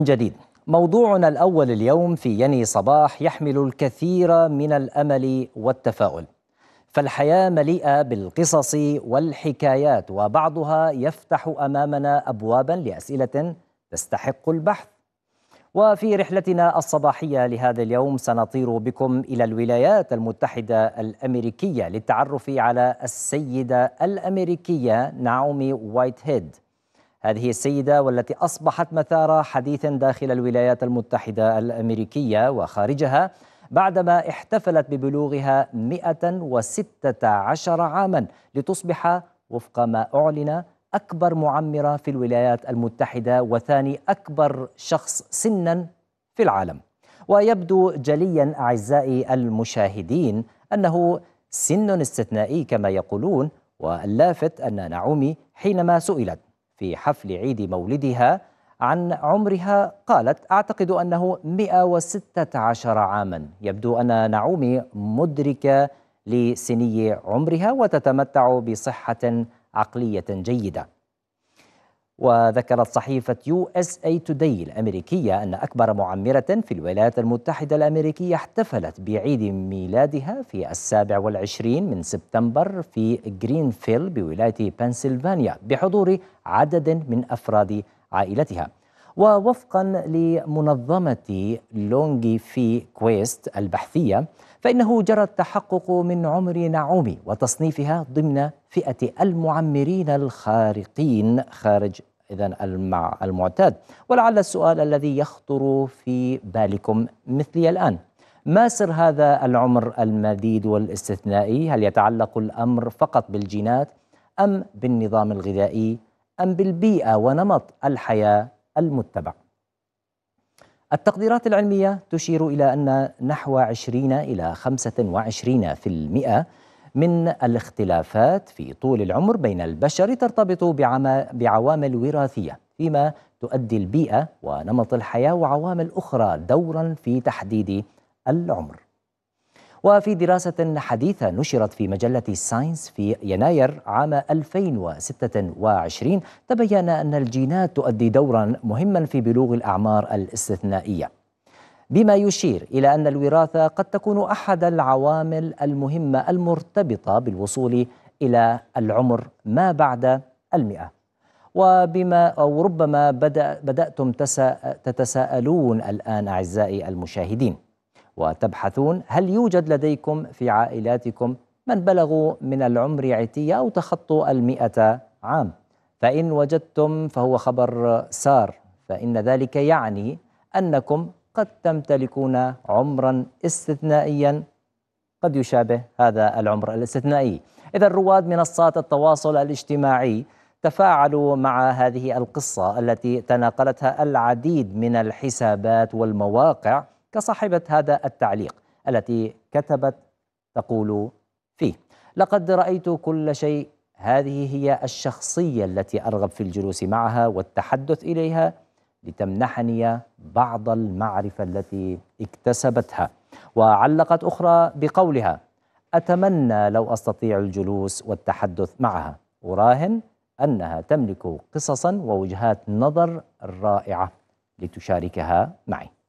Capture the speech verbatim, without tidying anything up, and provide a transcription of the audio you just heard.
جديد. موضوعنا الأول اليوم في يني صباح يحمل الكثير من الأمل والتفاؤل، فالحياة مليئة بالقصص والحكايات، وبعضها يفتح أمامنا أبوابا لأسئلة تستحق البحث. وفي رحلتنا الصباحية لهذا اليوم سنطير بكم إلى الولايات المتحدة الأمريكية للتعرف على السيدة الأمريكية نعومي وايتهيد. هذه السيدة والتي أصبحت مثار حديث داخل الولايات المتحدة الأمريكية وخارجها بعدما احتفلت ببلوغها مئة وستة عشر عاما، لتصبح وفق ما أعلن أكبر معمرة في الولايات المتحدة وثاني أكبر شخص سنا في العالم. ويبدو جليا أعزائي المشاهدين أنه سن استثنائي كما يقولون، واللافت أن نعومي حينما سئلت في حفل عيد مولدها عن عمرها قالت: أعتقد أنه مئة وستة عشر عاما. يبدو أن نعومي مدركة لسني عمرها وتتمتع بصحة عقلية جيدة. وذكرت صحيفة يو إس إيه توداي الأمريكية أن أكبر معمرة في الولايات المتحدة الأمريكية احتفلت بعيد ميلادها في السابع والعشرين من سبتمبر في جرينفيل بولاية بنسلفانيا بحضور عدد من أفراد عائلتها. ووفقا لمنظمة لونجي في كويست البحثية، فإنه جرى التحقق من عمر نعومي وتصنيفها ضمن فئة المعمرين الخارقين خارج إذن المعتاد. ولعل السؤال الذي يخطر في بالكم مثلي الآن: ما سر هذا العمر المديد والاستثنائي؟ هل يتعلق الأمر فقط بالجينات أم بالنظام الغذائي أم بالبيئة ونمط الحياة المتبع؟ التقديرات العلمية تشير إلى أن نحو عشرين إلى خمسة وعشرين بالمئة من الاختلافات في طول العمر بين البشر ترتبط بعوامل وراثية، فيما تؤدي البيئة ونمط الحياة وعوامل أخرى دورا في تحديد العمر. وفي دراسة حديثة نشرت في مجلة ساينس في يناير عام ألفين وستة وعشرين تبين أن الجينات تؤدي دورا مهما في بلوغ الأعمار الاستثنائية، بما يشير إلى أن الوراثة قد تكون أحد العوامل المهمة المرتبطة بالوصول إلى العمر ما بعد المئة. وبما أو ربما بدأ بدأتم تتساءلون الآن أعزائي المشاهدين وتبحثون: هل يوجد لديكم في عائلاتكم من بلغوا من العمر عتية أو تخطوا المئة عام؟ فإن وجدتم فهو خبر سار، فإن ذلك يعني أنكم قد تمتلكون عمرا استثنائيا قد يشابه هذا العمر الاستثنائي. إذا رواد منصات التواصل الاجتماعي تفاعلوا مع هذه القصة التي تناقلتها العديد من الحسابات والمواقع، كصاحبة هذا التعليق التي كتبت تقول فيه: لقد رأيت كل شيء، هذه هي الشخصية التي أرغب في الجلوس معها والتحدث إليها لتمنحني بعض المعرفة التي اكتسبتها. وعلقت أخرى بقولها: أتمنى لو أستطيع الجلوس والتحدث معها، أراهن أنها تملك قصصا ووجهات نظر رائعة لتشاركها معي.